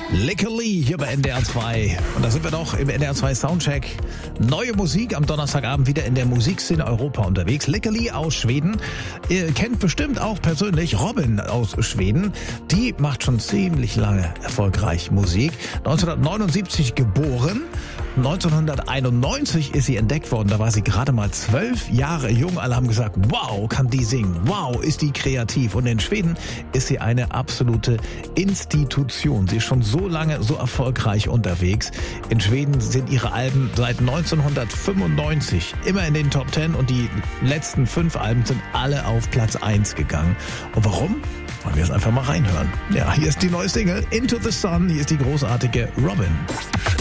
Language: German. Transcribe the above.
Lickerli hier bei NDR 2. Und da sind wir doch im NDR 2 Soundcheck. Neue Musik am Donnerstagabend wieder in der Musikszene Europa unterwegs. Lickerli aus Schweden. Ihr kennt bestimmt auch persönlich Robin aus Schweden. Die macht schon ziemlich lange erfolgreich Musik. 1979 geboren. 1991 ist sie entdeckt worden, da war sie gerade mal 12 Jahre jung. Alle haben gesagt, wow, kann die singen, wow, ist die kreativ. Und in Schweden ist sie eine absolute Institution. Sie ist schon so lange so erfolgreich unterwegs. In Schweden sind ihre Alben seit 1995 immer in den Top 10 und die letzten 5 Alben sind alle auf Platz 1 gegangen. Und warum? Wollen wir es einfach mal reinhören. Ja, hier ist die neue Single, Into the Sun. Hier ist die großartige Robin.